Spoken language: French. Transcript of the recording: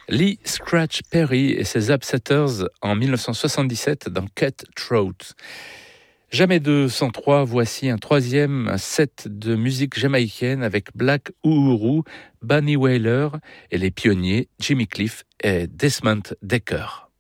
Lee Scratch Perry et ses Upsetters en 1977 dans Cut Throat. Jamais 203, voici un troisième set de musique jamaïcaine avec Black Uhuru, Bunny Wailer et les pionniers Jimmy Cliff et Desmond Dekker.